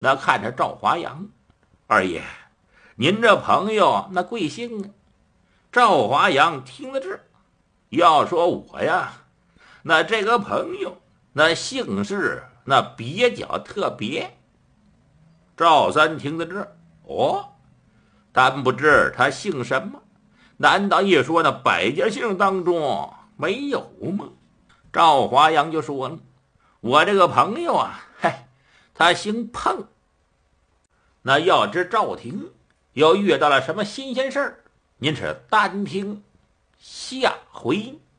那看着赵华阳，二爷，您这朋友那贵姓啊？赵华阳听了这，要说我呀，那这个朋友那姓氏那蹩脚特别。赵三听了这，哦，但不知他姓什么？难道一说那百家姓当中没有吗？赵华阳就说了，我这个朋友啊，嗨，他姓彭。那要知赵廷又遇到了什么新鲜事儿，您是单听下回。